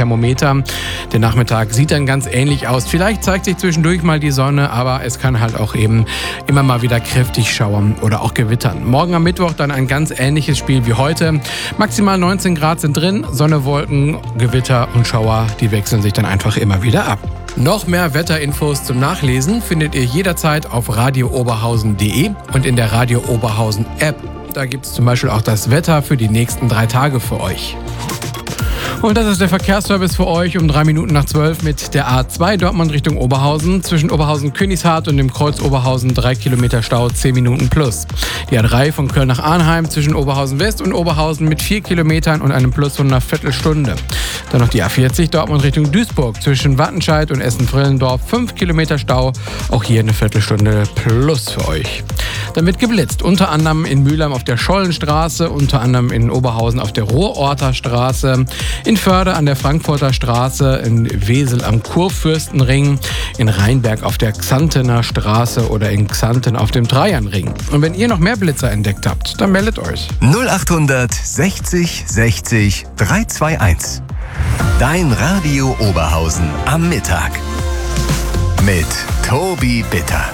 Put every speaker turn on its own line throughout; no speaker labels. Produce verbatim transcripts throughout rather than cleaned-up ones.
Thermometer. Der Nachmittag sieht dann ganz ähnlich aus. Vielleicht zeigt sich zwischendurch mal die Sonne, aber es kann halt auch eben immer mal wieder kräftig schauern oder auch gewittern. Morgen am Mittwoch dann ein ganz ähnliches Spiel wie heute. Maximal neunzehn Grad sind drin, Sonne, Wolken, Gewitter und Schauer, die wechseln sich dann einfach immer wieder ab. Noch mehr Wetterinfos zum Nachlesen findet ihr jederzeit auf radio oberhausen punkt de und in der Radio Oberhausen App. Da gibt es zum Beispiel auch das Wetter für die nächsten drei Tage für euch. Und das ist der Verkehrsservice für euch um drei Minuten nach zwölf mit der A zwei Dortmund Richtung Oberhausen. Zwischen Oberhausen-Königshardt und dem Kreuz Oberhausen drei Kilometer Stau, zehn Minuten plus. Die A drei von Köln nach Arnheim zwischen Oberhausen West und Oberhausen mit vier Kilometern und einem Plus von einer Viertelstunde. Dann noch die A vierzig Dortmund Richtung Duisburg zwischen Wattenscheid und Essen-Vrillendorf, fünf Kilometer Stau. Auch hier eine Viertelstunde plus für euch. Dann wird geblitzt, unter anderem in Mülheim auf der Schollenstraße, unter anderem in Oberhausen auf der Rohrorter Straße, in Förde an der Frankfurter Straße, in Wesel am Kurfürstenring, in Rheinberg auf der Xantener Straße oder in Xanten auf dem Dreiernring. Und wenn ihr noch mehr Blitzer entdeckt habt, dann meldet euch.
null acht sechzig sechzig dreihundertzweiundzwanzig. Dein Radio Oberhausen am Mittag. Mit Tobi Bitter.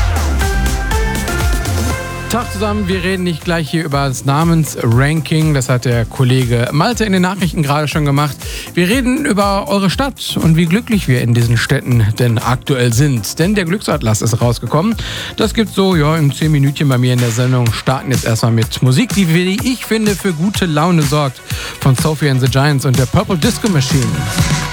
Tag zusammen, wir reden nicht gleich hier über das Namensranking, das hat der Kollege Malte in den Nachrichten gerade schon gemacht. Wir reden über eure Stadt und wie glücklich wir in diesen Städten denn aktuell sind. Denn der Glücksatlas ist rausgekommen. Das gibt's so, ja, in zehn Minütchen bei mir in der Sendung. Starten jetzt erstmal mit Musik, die, wie ich finde, für gute Laune sorgt. Von Sophie and the Giants und der Purple Disco Machine.